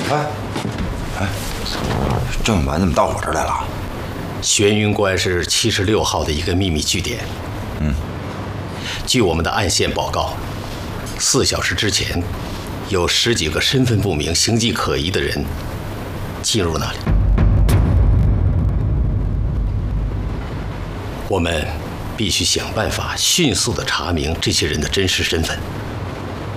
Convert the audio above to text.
郑晚怎么到我这儿来了？ 玄云关是76号的一个秘密据点。据我们的暗线报告，4小时之前，有10几个身份不明、形迹可疑的人进入那里。我们必须想办法迅速地查明这些人的真实身份。